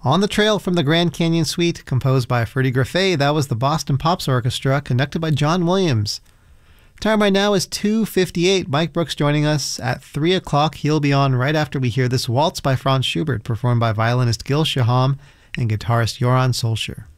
On the Trail from the Grand Canyon Suite, composed by Freddie Greffet. That was the Boston Pops Orchestra, conducted by John Williams. Time right now is 2:58. Mike Brooks joining us at 3 o'clock. He'll be on right after we hear this waltz by Franz Schubert, performed by violinist Gil Shaham and guitarist Joran Solskjaer.